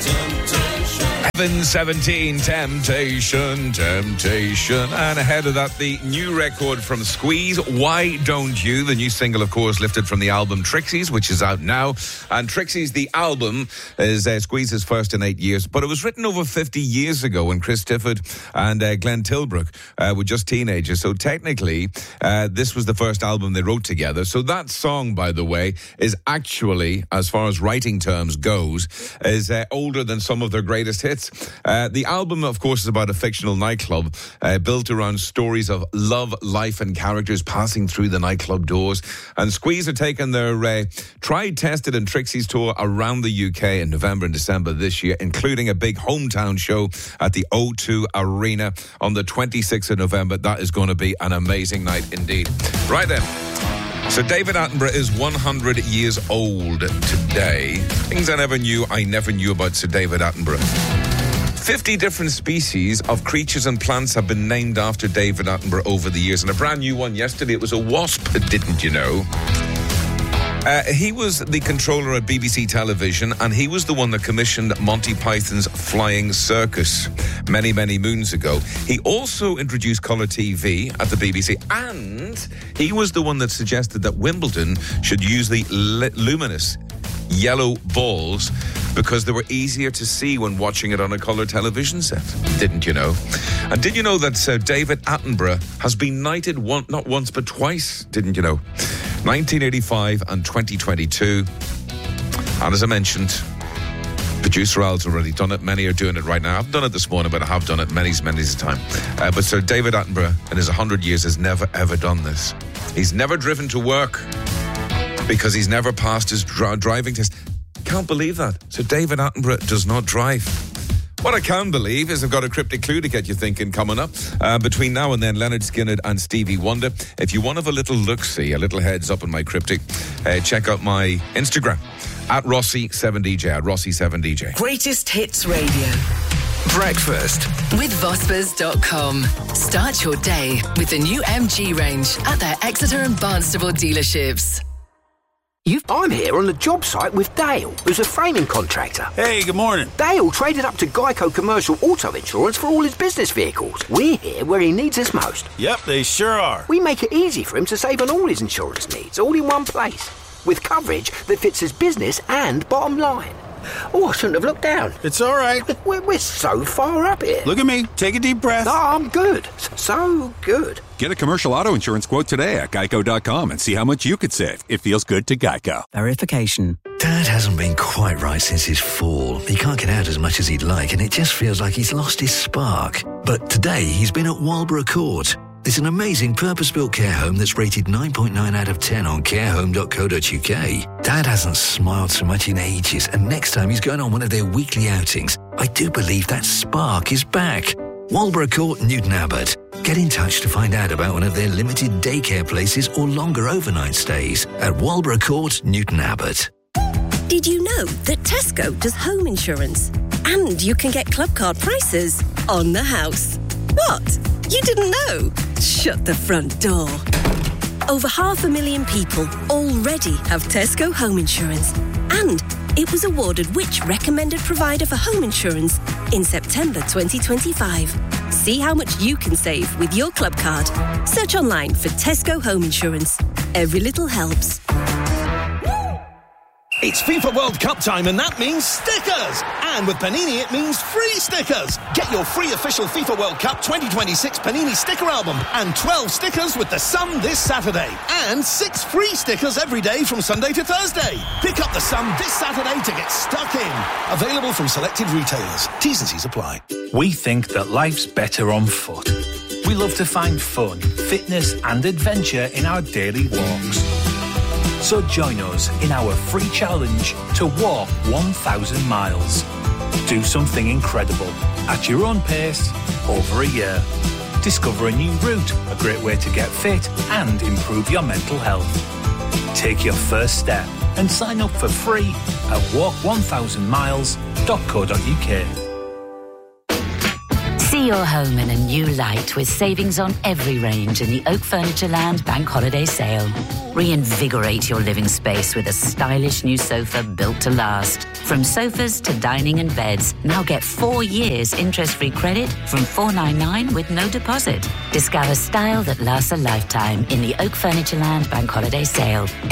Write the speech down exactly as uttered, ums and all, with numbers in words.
seven seventeen, Temptation, Temptation. And ahead of that, the new record from Squeeze, Why Don't You? The new single, of course, lifted from the album Trixie's, which is out now. And Trixie's, the album, is uh, Squeeze's first in eight years. But it was written over fifty years ago when Chris Tifford and uh, Glenn Tilbrook uh, were just teenagers. So technically, uh, this was the first album they wrote together. So that song, by the way, is actually, as far as writing terms goes, is uh, older than some of their greatest hits. Uh, the album, of course, is about a fictional nightclub uh, built around stories of love, life and characters passing through the nightclub doors. And Squeeze are taking their uh, tried, tested and Trixie's tour around the U K in November and December this year, including a big hometown show at the O two Arena on the twenty-sixth of November. That is going to be an amazing night indeed. Right then. So David Attenborough is one hundred years old today. Things I never knew, I never knew about Sir David Attenborough. fifty different species of creatures and plants have been named after David Attenborough over the years. And a brand new one yesterday, it was a wasp, didn't you know? Uh, he was the controller at B B C Television, and he was the one that commissioned Monty Python's Flying Circus many, many moons ago. He also introduced colour T V at the B B C, and he was the one that suggested that Wimbledon should use the l- luminous yellow balls because they were easier to see when watching it on a colour television set. Didn't you know? And did you know that uh, David Attenborough has been knighted one, not once but twice? Didn't you know? nineteen eighty-five and twenty twenty-two. And as I mentioned, producer Al's already done it. Many are doing it right now. I haven't done it this morning, but I have done it many, many a time. Uh, but Sir David Attenborough, in his one hundred years, has never, ever done this. He's never driven to work because he's never passed his dri- driving test. Can't believe that. So David Attenborough does not drive. What I can believe is I've got a cryptic clue to get you thinking coming up. Uh, between now and then, Leonard Skinner and Stevie Wonder. If you want to have a little look-see, a little heads up on my cryptic, uh, check out my Instagram, at Rossi seven D J, at Rossi seven D J. Greatest Hits Radio. Breakfast with Vospers dot com. Start your day with the new M G range at their Exeter and Barnstable dealerships. You've... I'm here on the job site with Dale, who's a framing contractor. Hey, good morning. Dale traded up to Geico Commercial Auto Insurance for all his business vehicles. We're here where he needs us most. Yep, they sure are. We make it easy for him to save on all his insurance needs, all in one place, with coverage that fits his business and bottom line. Oh, I shouldn't have looked down. It's all right. We're, we're so far up here. Look at me. Take a deep breath. No, I'm good. So good. Get a commercial auto insurance quote today at geico dot com and see how much you could save. It feels good to Geico. Verification. Dad hasn't been quite right since his fall. He can't get out as much as he'd like, and it just feels like he's lost his spark. But today, he's been at Walborough Court. It's an amazing purpose-built care home that's rated nine point nine out of ten on care home dot co dot uk. Dad hasn't smiled so much in ages, and next time he's going on one of their weekly outings, I do believe that spark is back. Walborough Court, Newton Abbot. Get in touch to find out about one of their limited daycare places or longer overnight stays at Walborough Court, Newton Abbot. Did you know that Tesco does home insurance? And you can get club card prices on the house. What? You didn't know? Shut the front door. Over half a million people already have Tesco home insurance. And it was awarded which recommended provider for home insurance in September twenty twenty-five. See how much you can save with your club card. Search online for Tesco home insurance. Every little helps. It's FIFA World Cup time, and that means stickers! And with Panini, it means free stickers! Get your free official FIFA World Cup twenty twenty-six Panini sticker album and twelve stickers with the Sun this Saturday. And six free stickers every day from Sunday to Thursday. Pick up the Sun this Saturday to get stuck in. Available from selected retailers. T's and C's apply. We think that life's better on foot. We love to find fun, fitness and adventure in our daily walks. So join us in our free challenge to walk one thousand miles. Do something incredible at your own pace over a year. Discover a new route, a great way to get fit and improve your mental health. Take your first step and sign up for free at walk one thousand miles dot co dot uk. C See your home in a new light with savings on every range in the Oak Furniture Land Bank Holiday Sale. Reinvigorate your living space with a stylish new sofa built to last. From sofas to dining and beds, now get four years interest-free credit from four ninety-nine with no deposit. Discover style that lasts a lifetime in the Oak Furniture Land Bank Holiday Sale.